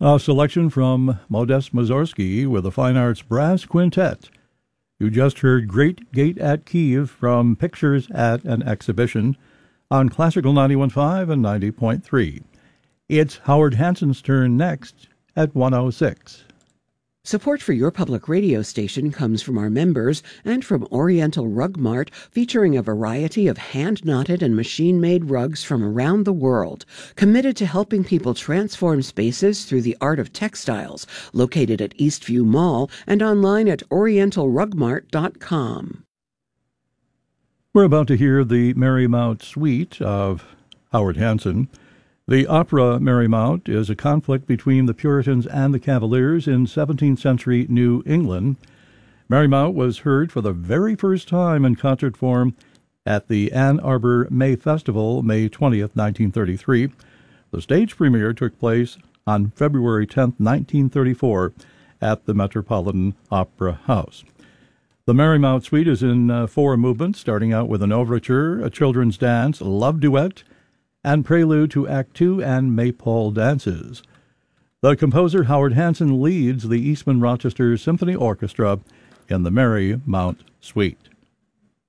A selection from Modest Mussorgsky with the Fine Arts Brass Quintet. You just heard Great Gate at Kiev from Pictures at an Exhibition on Classical 91.5 and 90.3. It's Howard Hanson's turn next at 1:06. Support for your public radio station comes from our members and from Oriental Rug Mart, featuring a variety of hand-knotted and machine-made rugs from around the world. Committed to helping people transform spaces through the art of textiles. Located at Eastview Mall and online at orientalrugmart.com. We're about to hear the Merry-Mount Suite of Howard Hanson. The opera Merry-Mount is a conflict between the Puritans and the Cavaliers in 17th century New England. Merry-Mount was heard for the very first time in concert form at the Ann Arbor May Festival, May 20th, 1933. The stage premiere took place on February 10th, 1934 at the Metropolitan Opera House. The Merry-Mount Suite is in 4 movements, starting out with an overture, a children's dance, love duet, and prelude to Act 2 and Maypole dances. The composer Howard Hanson leads the Eastman Rochester Symphony Orchestra in the Merry-Mount Suite.